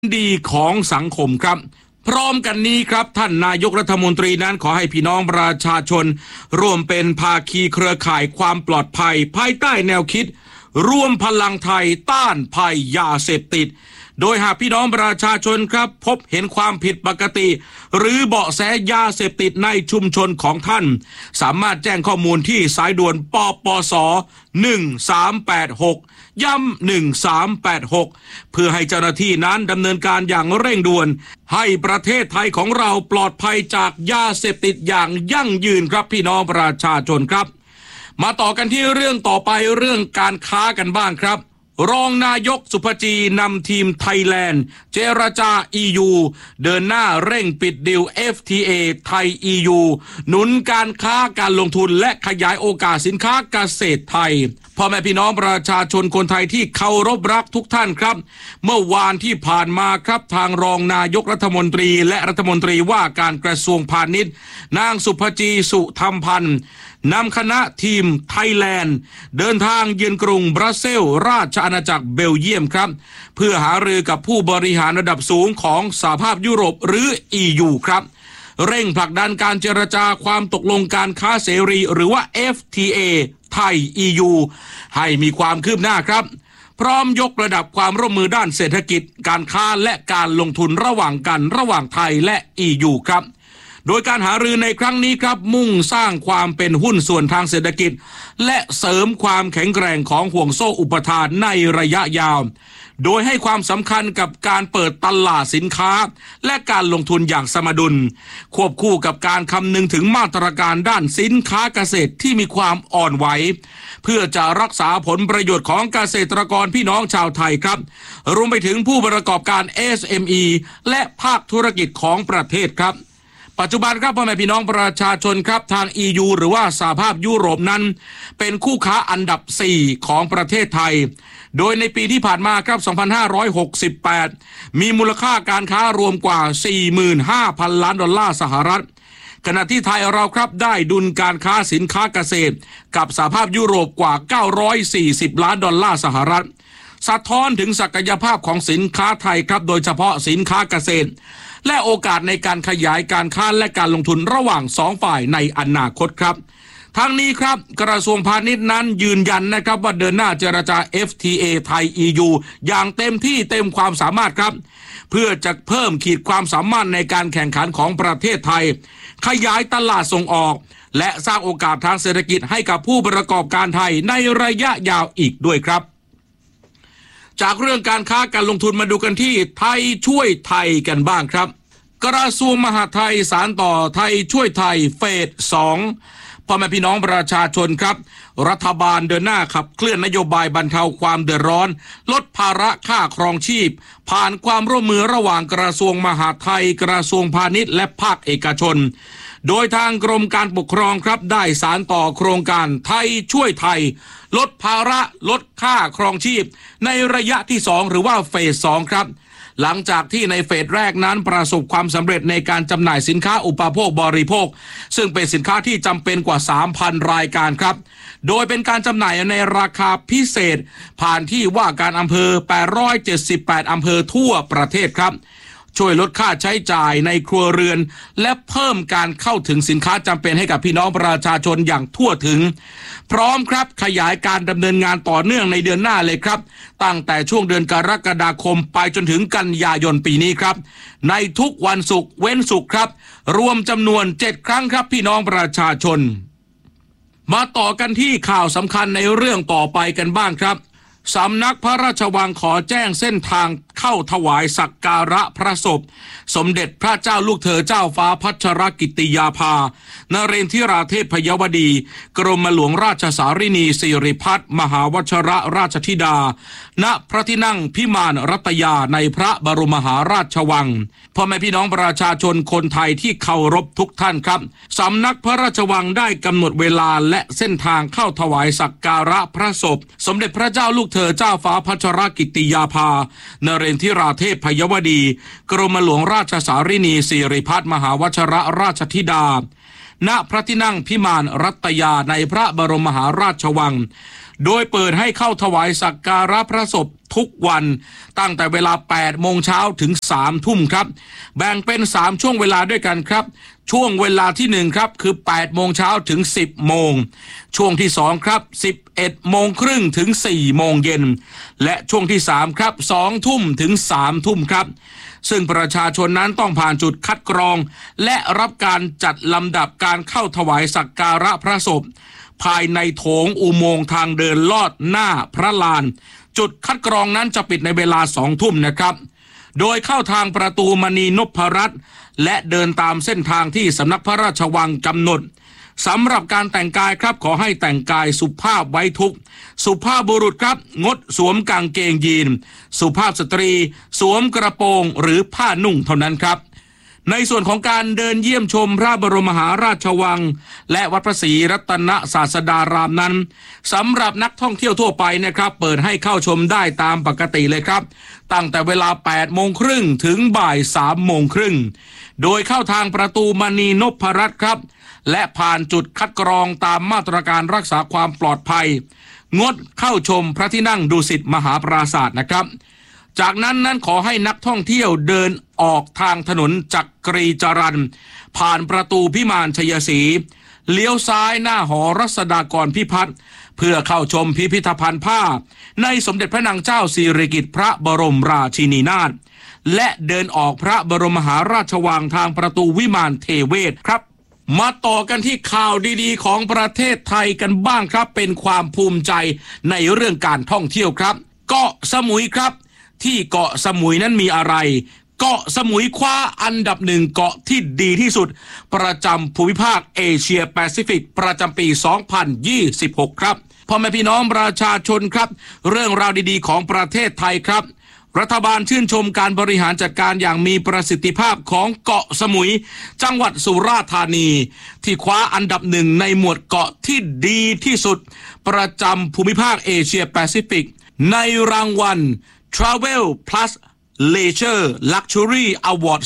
ดีของสังคมครับพร้อมกันนี้ครับท่านนายกรัฐมนตรีนั้นขอให้พี่น้องประชาชนร่วมเป็นภาคีเครือข่ายความปลอดภัยภายใต้แนวคิดร่วมพลังไทยต้านภัยยาเสพติดโดยหากพี่น้องประชาชนครับพบเห็นความผิดปกติหรือเบาะแสยาเสพติดในชุมชนของท่านสามารถแจ้งข้อมูลที่สายด่วนปปส1386ย้ำ1386เพื่อให้เจ้าหน้าที่นั้นดำเนินการอย่างเร่งด่วนให้ประเทศไทยของเราปลอดภัยจากยาเสพติดอย่างยั่งยืนครับพี่น้องประชาชนครับมาต่อกันที่เรื่องต่อไปเรื่องการค้ากันบ้างครับรองนายกสุภจีนำทีมไทยแลนด์เจรจา EU เดินหน้าเร่งปิดดีล FTA ไทย EU หนุนการค้าการลงทุนและขยายโอกาสสินค้าเกษตรไทยพ่อแม่พี่น้องประชาชนคนไทยที่เคารพรักทุกท่านครับเมื่อวานที่ผ่านมาครับทางรองนายกรัฐมนตรีและรัฐมนตรีว่าการกระทรวงพาณิชย์นางสุภจีสุธรรมพันธ์นำคณะทีมไทยแลนด์เดินทางเยือนกรุงบรัสเซลส์ราชอาณาจักรเบลเยียมครับเพื่อหารือกับผู้บริหารระดับสูงของสหภาพยุโรปหรือ EU ครับเร่งผลักดันการเจรจาความตกลงการค้าเสรีหรือว่า FTA ไทย EU ให้มีความคืบหน้าครับพร้อมยกระดับความร่วมมือด้านเศรษฐกิจการค้าและการลงทุนระหว่างไทยและ EU ครับโดยการหารือในครั้งนี้ครับมุ่งสร้างความเป็นหุ้นส่วนทางเศรษฐกิจและเสริมความแข็งแกร่งของห่วงโซ่อุปทานในระยะยาวโดยให้ความสำคัญกับการเปิดตลาดสินค้าและการลงทุนอย่างสมดุลควบคู่กับการคำนึงถึงมาตรการด้านสินค้าเกษตรที่มีความอ่อนไหวเพื่อจะรักษาผลประโยชน์ของเกษตรกรพี่น้องชาวไทยครับรวมไปถึงผู้ประกอบการ SME และภาคธุรกิจของประเทศครับปัจจุบันครับพ่อแม่พี่น้องประชาชนครับทาง EU หรือว่าสหภาพยุโรปนั้นเป็นคู่ค้าอันดับ 4 ของประเทศไทยโดยในปีที่ผ่านมาครับ 2568 มีมูลค่าการค้ารวมกว่า 45,000 ล้านดอลลาร์สหรัฐขณะที่ไทยเราครับได้ดุลการค้าสินค้าเกษตรกับสหภาพยุโรปกว่า 940 ล้านดอลลาร์สหรัฐสะท้อนถึงศักยภาพของสินค้าไทยครับโดยเฉพาะสินค้าเกษตรและโอกาสในการขยายการค้าและการลงทุนระหว่าง2ฝ่ายในอนาคตครับทั้งนี้ครับกระทรวงพาณิชย์นั้นยืนยันนะครับว่าเดินหน้าเจรจา FTA ไทย EU อย่างเต็มที่เต็มความสามารถครับเพื่อจะเพิ่มขีดความสามารถในการแข่งขันของประเทศไทยขยายตลาดส่งออกและสร้างโอกาสทางเศรษฐกิจให้กับผู้ประกอบการไทยในระยะยาวอีกด้วยครับจากเรื่องการค้าการลงทุนมาดูกันที่ไทยช่วยไทยกันบ้างครับกระทรวงมหาดไทยสานต่อไทยช่วยไทยเฟส 2พ่อแม่พี่น้องประชาชนครับรัฐบาลเดินหน้าขับเคลื่อนนโยบายบรรเทาความเดือดร้อนลดภาระค่าครองชีพผ่านความร่วมมือระหว่างกระทรวงมหาดไทยกระทรวงพาณิชย์และภาคเอกชนโดยทางกรมการปกครองครับได้สานต่อโครงการไทยช่วยไทยลดภาระลดค่าครองชีพในระยะที่2หรือว่าเฟส 2ครับหลังจากที่ในเฟสแรกนั้นประสบความสำเร็จในการจำหน่ายสินค้าอุปโภคบริโภคซึ่งเป็นสินค้าที่จำเป็นกว่า 3,000 รายการครับโดยเป็นการจำหน่ายในราคาพิเศษผ่านที่ว่าการอำเภอ878อำเภอทั่วประเทศครับช่วยลดค่าใช้จ่ายในครัวเรือนและเพิ่มการเข้าถึงสินค้าจำเป็นให้กับพี่น้องประชาชนอย่างทั่วถึงพร้อมครับขยายการดำเนินงานต่อเนื่องในเดือนหน้าเลยครับตั้งแต่ช่วงเดือนกรกฎาคมไปจนถึงกันยายนปีนี้ครับในทุกวันศุกร์เว้นศุกร์ครับรวมจำนวน7ครั้งครับพี่น้องประชาชนมาต่อกันที่ข่าวสำคัญในเรื่องต่อไปกันบ้างครับสำนักพระราชวังขอแจ้งเส้นทางเข้าถวายสักการะพระศพสมเด็จพระเจ้าลูกเธอเจ้าฟ้าพัชรกิติยาภานเรนทิราเทพยวดีกรมหลวงราชสารินีสิริพัฒน์มหาวชรราชธิดาณพระที่นั่งพิมานรัตยาในพระบรมมหาราชวังพ่อแม่พี่น้องประชาชนคนไทยที่เคารพทุกท่านครับสำนักพระราชวังได้กำหนดเวลาและเส้นทางเข้าถวายสักการะพระศพสมเด็จพระเจ้าลูกเธอเจ้าฟ้าพัชรกิติยาภานเรนทิราเทพยวดีกรมหลวงราชสารินีสิริพัฒน์มหาวชรราชธิดาณพระที่นั่งพิมานรัตยาในพระบรมมหาราชวังโดยเปิดให้เข้าถวายสักการะพระศพทุกวันตั้งแต่เวลา 8 โมงเช้าถึง 3 ทุ่มครับแบ่งเป็น 3 ช่วงเวลาด้วยกันครับช่วงเวลาที่ 1 ครับคือ 8 โมงเช้าถึง 10 โมงช่วงที่ 2 ครับ 11 โมงครึ่งถึง 4 โมงเย็นและช่วงที่ 3 ครับ 2 ทุ่มถึง 3 ทุ่มครับซึ่งประชาชนนั้นต้องผ่านจุดคัดกรองและรับการจัดลำดับการเข้าถวายสักการะพระศพภายในโถงอุโมงค์ทางเดินลอดหน้าพระลานจุดคัดกรองนั้นจะปิดในเวลา 2 ทุ่มนะครับโดยเข้าทางประตูมณีนพรัตน์และเดินตามเส้นทางที่สำนักพระราชวังกำหนดสำหรับการแต่งกายครับขอให้แต่งกายสุภาพไว้ทุกข์สุภาพบุรุษครับงดสวมกางเกงยีนสุภาพสตรีสวมกระโปรงหรือผ้านุ่งเท่านั้นครับในส่วนของการเดินเยี่ยมชมพระบรมมหาราชวังและวัดพระศรีรัตนศาสดารามนั้นสำหรับนักท่องเที่ยวทั่วไปนะครับเปิดให้เข้าชมได้ตามปกติเลยครับตั้งแต่เวลา 8 โมงครึ่งถึงบ่าย 3 โมงครึ่งโดยเข้าทางประตูมณีนพรัตน์ครับและผ่านจุดคัดกรองตามมาตรการรักษาความปลอดภัยงดเข้าชมพระที่นั่งดุสิตมหาปราสาทนะครับจากนั้นขอให้นักท่องเที่ยวเดินออกทางถนนจักรีจรัญผ่านประตูพิมานชัยศรีเลี้ยวซ้ายหน้าหอรัศดากรพิพัฒน์เพื่อเข้าชมพิพิธภัณฑ์ผ้าในสมเด็จพระนางเจ้าสิริกิติ์พระบรมราชินีนาถและเดินออกพระบรมมหาราชวังทางประตูวิมานเทเวศครับมาต่อกันที่ข่าวดีๆของประเทศไทยกันบ้างครับเป็นความภูมิใจในเรื่องการท่องเที่ยวครับเกาะสมุยครับที่เกาะสมุยนั้นมีอะไรเกาะสมุยคว้าอันดับ1เกาะที่ดีที่สุดประจำภูมิภาคเอเชียแปซิฟิกประจำปี 2026 ครับพ่อแม่พี่น้องประชาชนครับเรื่องราวดีๆของประเทศไทยครับรัฐบาลชื่นชมการบริหารจัดการอย่างมีประสิทธิภาพของเกาะสมุยจังหวัดสุราษฎร์ธานีที่คว้าอันดับ1ในหมวดเกาะที่ดีที่สุดประจำภูมิภาคเอเชียแปซิฟิกในรางวัล Travel Plus Leisure Luxury Award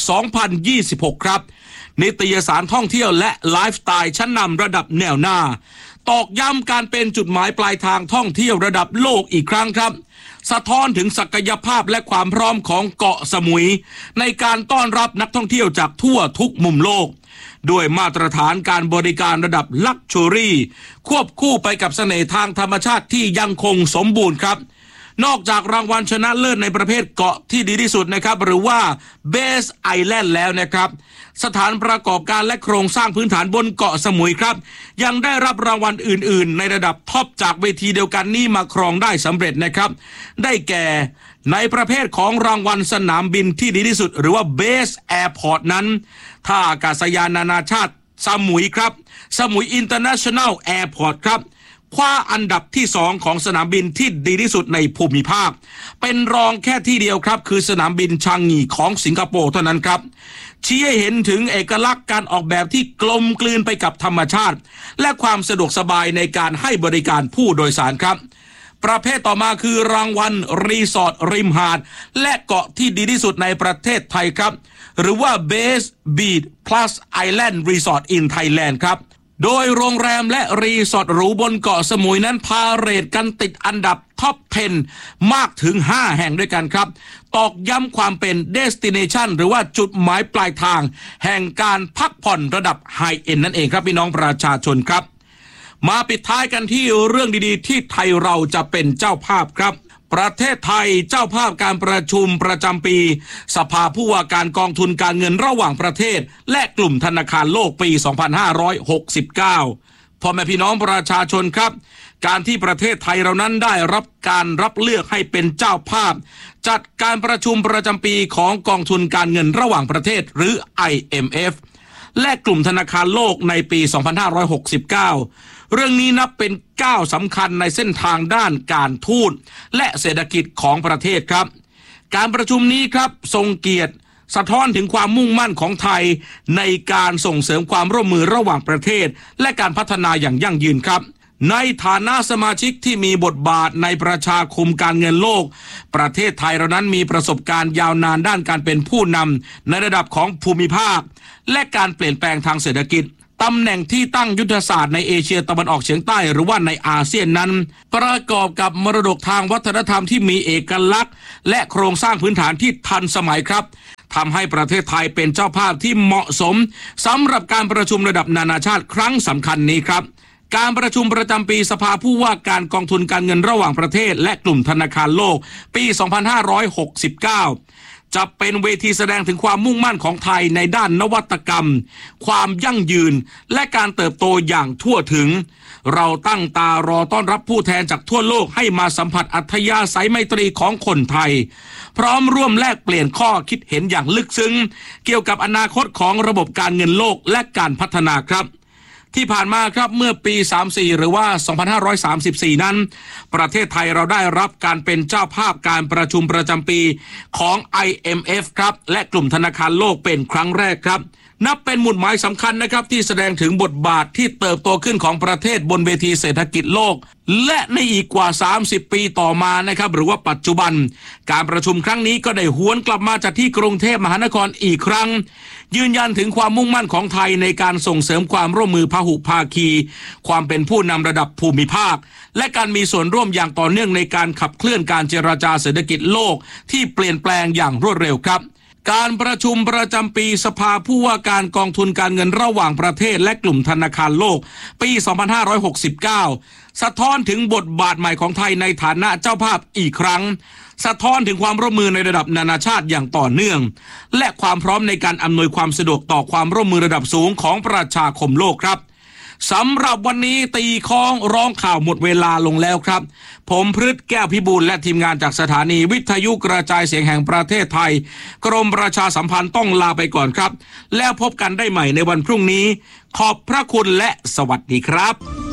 2026 ครับนิตยสารท่องเที่ยวและไลฟ์สไตล์ชั้นนำระดับแนวหน้าตอกย้ำการเป็นจุดหมายปลายทางท่องเที่ยวระดับโลกอีกครั้งครับสะท้อนถึงศักยภาพและความพร้อมของเกาะสมุยในการต้อนรับนักท่องเที่ยวจากทั่วทุกมุมโลกด้วยมาตรฐานการบริการระดับลักชัวรี่ควบคู่ไปกับเสน่ห์ทางธรรมชาติที่ยังคงสมบูรณ์ครับนอกจากรางวัลชนะเลิศในประเภทเกาะที่ดีที่สุดนะครับหรือว่า Best Island แล้วนะครับสถานประกอบการและโครงสร้างพื้นฐานบนเกาะสมุยครับยังได้รับรางวัลอื่นๆในระดับท็อปจากเวทีเดียวกันนี้มาครองได้สำเร็จนะครับได้แก่ในประเภทของรางวัลสนามบินที่ดีที่สุดหรือว่า Best Airport นั้นท่าอากาศยานนานาชาติสมุยครับสมุย International Airport ครับคว้าอันดับที่2ของสนามบินที่ดีที่สุดในภูมิภาคเป็นรองแค่ที่เดียวครับคือสนามบินชางงีของสิงคโปร์เท่านั้นครับชี้ให้เห็นถึงเอกลักษณ์การออกแบบที่กลมกลืนไปกับธรรมชาติและความสะดวกสบายในการให้บริการผู้โดยสารครับประเภทต่อมาคือรางวัลรีสอร์ทริมหาดและเกาะที่ดีที่สุดในประเทศไทยครับหรือว่า Best Beach Plus Island Resort in Thailand ครับโดยโรงแรมและรีสอร์ทหรูบนเกาะสมุยนั้นพาเรทกันติดอันดับท็อป 10 มากถึง 5 แห่งด้วยกันครับตอกย้ำความเป็น Destination หรือว่าจุดหมายปลายทางแห่งการพักผ่อนระดับไฮเอ็นด์นั่นเองครับพี่น้องประชาชนครับมาปิดท้ายกันที่เรื่องดีๆที่ไทยเราจะเป็นเจ้าภาพครับประเทศไทยเจ้าภาพการประชุมประจำปีสภาผู้ว่าการกองทุนการเงินระหว่างประเทศและกลุ่มธนาคารโลกปี 2569 พ่อแม่พี่น้องประชาชนครับการที่ประเทศไทยเรานั้นได้รับการรับเลือกให้เป็นเจ้าภาพจัดการประชุมประจำปีของกองทุนการเงินระหว่างประเทศหรือ IMF และกลุ่มธนาคารโลกในปี 2569เรื่องนี้นับเป็นก้าวสำคัญในเส้นทางด้านการทูตและเศรษฐกิจของประเทศครับการประชุมนี้ครับทรงเกียรติสะท้อนถึงความมุ่งมั่นของไทยในการส่งเสริมความร่วมมือระหว่างประเทศและการพัฒนาอย่างยั่งยืนครับในฐานะสมาชิกที่มีบทบาทในประชาคมการเงินโลกประเทศไทยเรานั้นมีประสบการณ์ยาวนานด้านการเป็นผู้นำในระดับของภูมิภาคและการเปลี่ยนแปลงทางเศรษฐกิจตำแหน่งที่ตั้งยุทธศาสตร์ในเอเชียตะวันออกเฉียงใต้หรือว่าในอาเซียนนั้นประกอบกับมรดกทางวัฒนธรรมที่มีเอกลักษณ์และโครงสร้างพื้นฐานที่ทันสมัยครับทำให้ประเทศไทยเป็นเจ้าภาพที่เหมาะสมสำหรับการประชุมระดับนานาชาติครั้งสำคัญนี้ครับการประชุมประจำปีสภาผู้ว่าการกองทุนการเงินระหว่างประเทศและกลุ่มธนาคารโลกปี 2569 จะเป็นเวทีแสดงถึงความมุ่งมั่นของไทยในด้านนวัตกรรมความยั่งยืนและการเติบโตอย่างทั่วถึงเราตั้งตารอต้อนรับผู้แทนจากทั่วโลกให้มาสัมผัสอัธยาศัยไมตรีของคนไทยพร้อมร่วมแลกเปลี่ยนข้อคิดเห็นอย่างลึกซึ้งเกี่ยวกับอนาคตของระบบการเงินโลกและการพัฒนาครับที่ผ่านมาครับเมื่อปี 34 หรือว่า 2534 นั้นประเทศไทยเราได้รับการเป็นเจ้าภาพการประชุมประจำปีของ IMF ครับและกลุ่มธนาคารโลกเป็นครั้งแรกครับนับเป็นหมุดหมายสำคัญนะครับที่แสดงถึงบทบาทที่เติบโตขึ้นของประเทศบนเวทีเศรษฐกิจโลกและในอีกกว่า 30 ปีต่อมานะครับหรือว่าปัจจุบันการประชุมครั้งนี้ก็ได้หวนกลับมาจากที่กรุงเทพมหานครอีกครั้งยืนยันถึงความมุ่งมั่นของไทยในการส่งเสริมความร่วมมือพหุภาคีความเป็นผู้นำระดับภูมิภาคและการมีส่วนร่วมอย่างต่อเนื่องในการขับเคลื่อนการเจรจาเศรษฐกิจโลกที่เปลี่ยนแปลงอย่างรวดเร็วครับการประชุมประจำปีสภาผู้ว่าการกองทุนการเงินระหว่างประเทศและกลุ่มธนาคารโลกปี 2569 สะท้อนถึงบทบาทใหม่ของไทยในฐานะเจ้าภาพอีกครั้งสะท้อนถึงความร่วมมือในระดับนานาชาติอย่างต่อเนื่องและความพร้อมในการอำนวยความสะดวกต่อความร่วมมือระดับสูงของประชาคมโลกครับสำหรับวันนี้ตีค้องร้องข่าวหมดเวลาลงแล้วครับผมพฤทธิ์แก้วพิบูลและทีมงานจากสถานีวิทยุกระจายเสียงแห่งประเทศไทยกรมประชาสัมพันธ์ต้องลาไปก่อนครับแล้วพบกันได้ใหม่ในวันพรุ่งนี้ขอบพระคุณและสวัสดีครับ